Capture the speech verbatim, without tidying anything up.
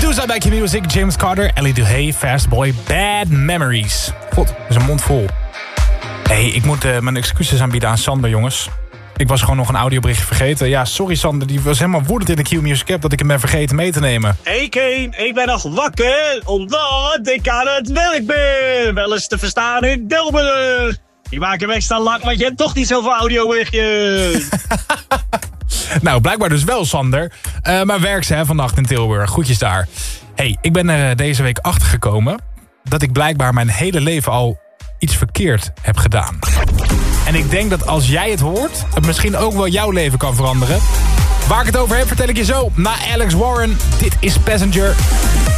Medusa bij Q-Music, James Carter, Ellie Duhay, Fast Boy, Bad Memories. God, dat is een mond vol. Hey, ik moet uh, mijn excuses aanbieden aan Sander, jongens. Ik was gewoon nog een audioberichtje vergeten. Ja, sorry Sander, die was helemaal woedend in de Q-Music app dat ik hem ben vergeten mee te nemen. Hey Kane, ik ben nog wakker omdat ik aan het werk ben. Wel eens te verstaan in Tilburg. Die maken hem extra lang, want je hebt toch niet zoveel audioberichtjes. Nou, blijkbaar dus wel, Sander. Uh, maar werk ze hè, vannacht in Tilburg. Groetjes daar. Hey, ik ben er deze week achtergekomen dat ik blijkbaar mijn hele leven al iets verkeerd heb gedaan. En ik denk dat als jij het hoort, het misschien ook wel jouw leven kan veranderen. Waar ik het over heb, vertel ik je zo na Alex Warren. Dit is Passenger.